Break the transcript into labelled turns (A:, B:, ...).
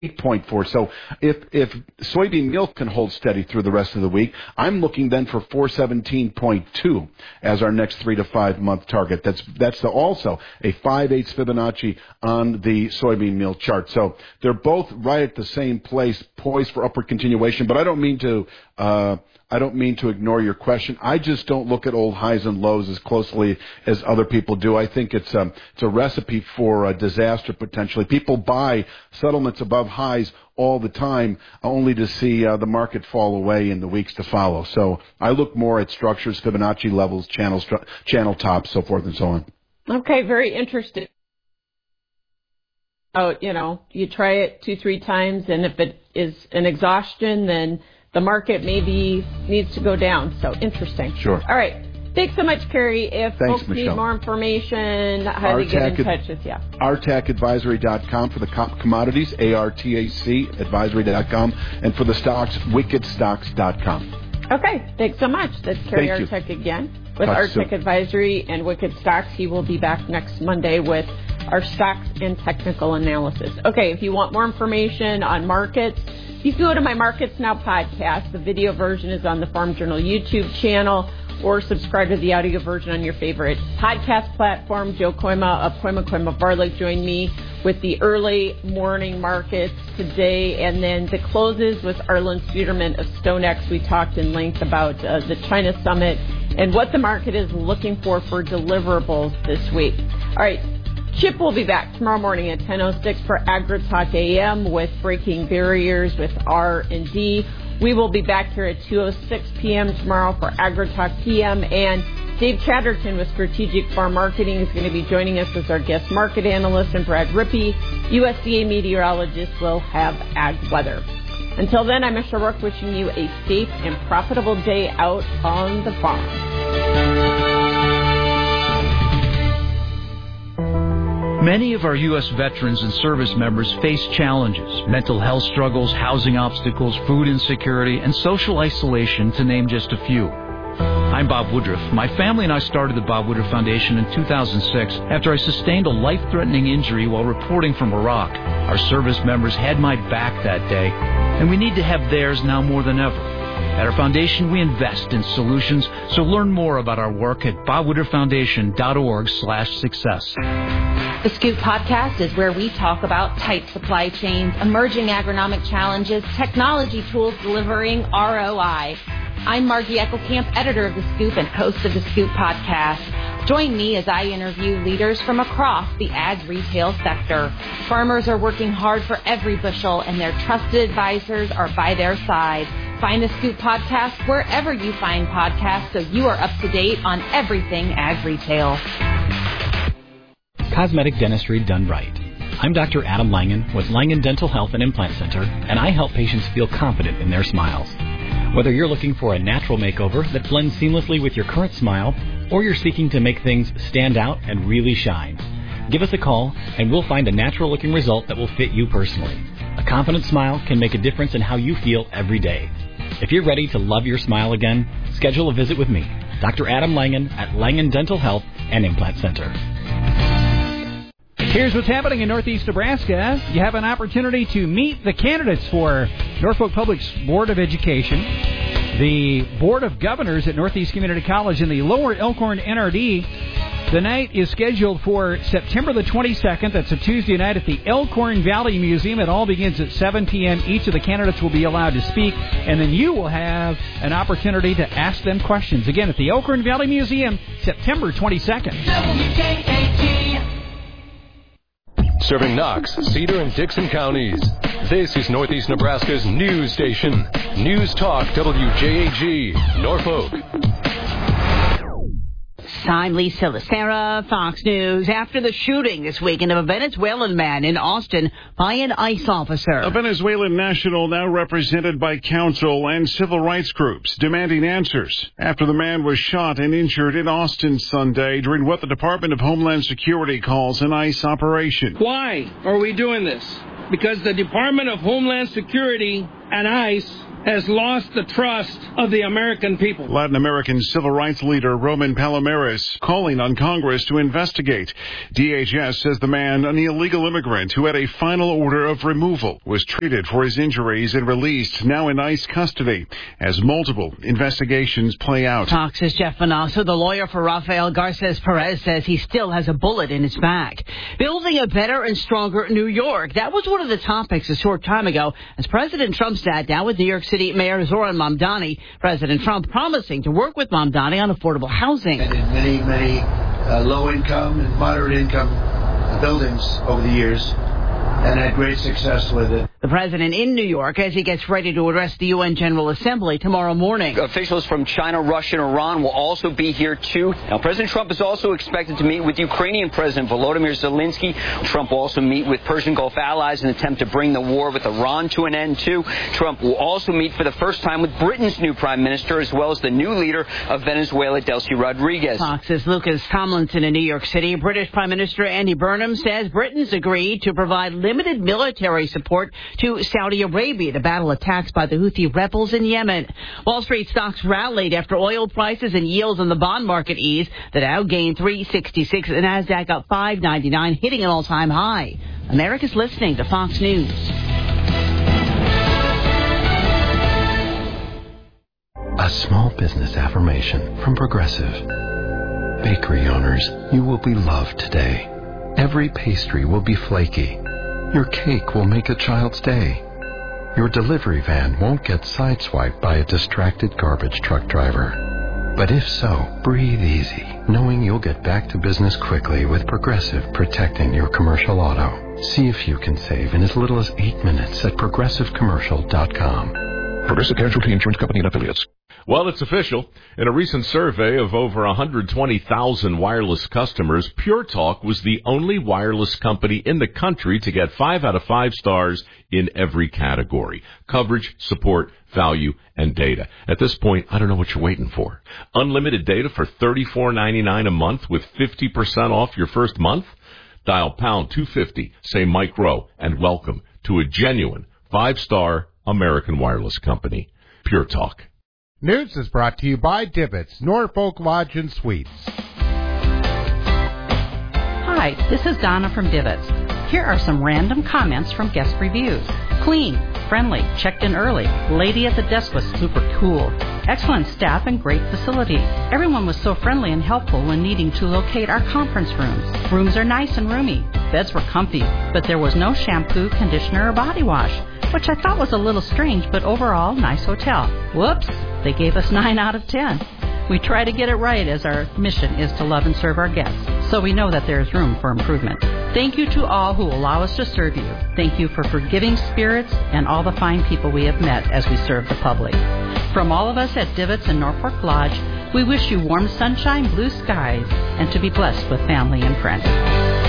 A: 8.4. So if soybean meal can hold steady through the rest of the week, I'm looking then for 417.2 as our next 3 to 5 month target. That's also a 5/8 Fibonacci on the soybean meal chart. So they're both right at the same place, poised for upward continuation. But I don't mean to ignore your question. I just don't look at old highs and lows as closely as other people do. I think it's a recipe for a disaster potentially. People buy settlements above highs all the time, only to see the market fall away in the weeks to follow. So I look more at structures, Fibonacci levels, channel tops, so forth and so on.
B: Okay, very interesting. Oh, you try it 2-3 times, and if it is an exhaustion, then the market maybe needs to go down. So interesting.
A: Sure.
B: All right. Thanks so much, Kerry. If folks
A: Michelle.
B: need more information, how do they get in touch with you?
A: artacadvisory.com for the commodities, ARTAC advisory.com, and for the stocks, wickedstocks.com.
B: Okay. Thanks so much. That's Kerry Artek again with Artek Advisory and Wicked Stocks. He will be back next Monday with our stocks and technical analysis. Okay. If you want more information on markets, you can go to my Markets Now podcast. The video version is on the Farm Journal YouTube channel, or subscribe to the audio version on your favorite podcast platform. Joe Koima of Koima Varlick joined me with the early morning markets today, and then the closes with Arlen Spiederman of StoneX. We talked in length about the China Summit and what the market is looking for deliverables this week. All right. Chip will be back tomorrow morning at 10:06 for AgriTalk AM with Breaking Barriers with R&D. We will be back here at 2:06 p.m. tomorrow for AgriTalk PM, and Dave Chatterton with Strategic Farm Marketing is going to be joining us as our guest market analyst, and Brad Rippey, USDA meteorologist, will have ag weather. Until then, I'm Michelle Rourke wishing you a safe and profitable day out on the farm.
C: Many of our U.S. veterans and service members face challenges, mental health struggles, housing obstacles, food insecurity, and social isolation, to name just a few. I'm Bob Woodruff. My family and I started the Bob Woodruff Foundation in 2006 after I sustained a life-threatening injury while reporting from Iraq. Our service members had my back that day, and we need to have theirs now more than ever. At our foundation, we invest in solutions, so learn more about our work at bobwoodrufffoundation.org/success.
D: The Scoop Podcast is where we talk about tight supply chains, emerging agronomic challenges, technology tools delivering ROI. I'm Margie Eckelkamp, editor of The Scoop and host of The Scoop Podcast. Join me as I interview leaders from across the ag retail sector. Farmers are working hard for every bushel, and their trusted advisors are by their side. Find The Scoop Podcast wherever you find podcasts so you are up to date on everything ag retail.
E: Cosmetic dentistry done right. I'm Dr. Adam Langen with Langen Dental Health and Implant Center, and I help patients feel confident in their smiles. Whether you're looking for a natural makeover that blends seamlessly with your current smile, or you're seeking to make things stand out and really shine, give us a call and we'll find a natural-looking result that will fit you personally. A confident smile can make a difference in how you feel every day. If you're ready to love your smile again, schedule a visit with me, Dr. Adam Langen at Langen Dental Health and Implant Center.
F: Here's what's happening in Northeast Nebraska. You have an opportunity to meet the candidates for Norfolk Public's Board of Education. The Board of Governors at Northeast Community College in the Lower Elkhorn NRD. The night is scheduled for September the 22nd. That's a Tuesday night at the Elkhorn Valley Museum. It all begins at 7 p.m. Each of the candidates will be allowed to speak, and then you will have an opportunity to ask them questions. Again, at the Elkhorn Valley Museum, September 22nd.
G: Serving Knox, Cedar, and Dixon counties. This is Northeast Nebraska's news station. News Talk WJAG, Norfolk.
H: I'm Lisa Lacera, Fox News. After the shooting this weekend of a Venezuelan man in Austin by an ICE officer.
I: A Venezuelan national now represented by counsel and civil rights groups demanding answers after the man was shot and injured in Austin Sunday during what the Department of Homeland Security calls an ICE operation.
J: Why are we doing this? Because the Department of Homeland Security and ICE has lost the trust of the American people.
I: Latin American civil rights leader Roman Palomares calling on Congress to investigate. DHS says the man, an illegal immigrant who had a final order of removal, was treated for his injuries and released, now in ICE custody, as multiple investigations play out.
H: Fox's Jeff Manasso, the lawyer for Rafael Garces Perez, says he still has a bullet in his back. Building a better and stronger New York. That was one of the topics a short time ago as President Trump sat down with New York City Mayor Zoran Mamdani. President Trump promising to work with Mamdani on affordable housing.
K: And in many low-income and moderate-income buildings over the years, and had great success with it.
H: The president in New York as he gets ready to address the UN General Assembly tomorrow morning.
L: Officials from China, Russia, and Iran will also be here, too. Now, President Trump is also expected to meet with Ukrainian President Volodymyr Zelensky. Trump will also meet with Persian Gulf allies in an attempt to bring the war with Iran to an end, too. Trump will also meet for the first time with Britain's new prime minister, as well as the new leader of Venezuela, Delcy Rodriguez.
H: Fox's Lucas Tomlinson in New York City. British Prime Minister Andy Burnham says Britain's agreed to provide limited military support to Saudi Arabia to battle attacks by the Houthi rebels in Yemen. Wall Street stocks rallied after oil prices and yields on the bond market eased. The Dow gained 366, the Nasdaq up 599, hitting an all-time high. America's listening to Fox News.
M: A small business affirmation from Progressive. Bakery owners, you will be loved today. Every pastry will be flaky. Your cake will make a child's day. Your delivery van won't get sideswiped by a distracted garbage truck driver. But if so, breathe easy, knowing you'll get back to business quickly with Progressive protecting your commercial auto. See if you can save in as little as 8 minutes at progressivecommercial.com.
N: Progressive Casualty Insurance Company and Affiliates.
O: Well, it's official. In a recent survey of over 120,000 wireless customers, Pure Talk was the only wireless company in the country to get 5 out of 5 stars in every category: coverage, support, value, and data. At this point, I don't know what you're waiting for. Unlimited data for $34.99 a month with 50% off your first month? Dial pound 250, say Mike Rowe, and welcome to a genuine 5-star American wireless company. Pure Talk.
P: News is brought to you by Divots, Norfolk Lodge and Suites.
Q: Hi, this is Donna from Divots. Here are some random comments from guest reviews. Clean, friendly, checked in early. Lady at the desk was super cool. Excellent staff and great facility. Everyone was so friendly and helpful when needing to locate our conference rooms. Rooms are nice and roomy. Beds were comfy, but there was no shampoo, conditioner, or body wash, which I thought was a little strange, but overall, nice hotel. Whoops, they gave us 9 out of 10. We try to get it right as our mission is to love and serve our guests, so we know that there is room for improvement. Thank you to all who allow us to serve you. Thank you for forgiving spirits and all the fine people we have met as we serve the public. From all of us at Divots and Norfolk Lodge, we wish you warm sunshine, blue skies, and to be blessed with family and friends.